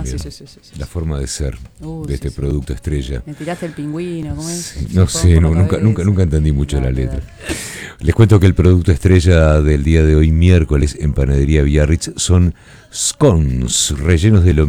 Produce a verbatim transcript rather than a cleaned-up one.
también. sí, sí, sí, sí. La forma de ser Uh, de sí, este sí. producto estrella. Me tiraste el pingüino, ¿cómo es? Sí, no Se sé, pone no, por la nunca, nunca, cabeza. nunca entendí mucho No, la qué letra. dale. Les cuento que el producto estrella del día de hoy, miércoles, en Panadería Biarritz, son scones rellenos de lo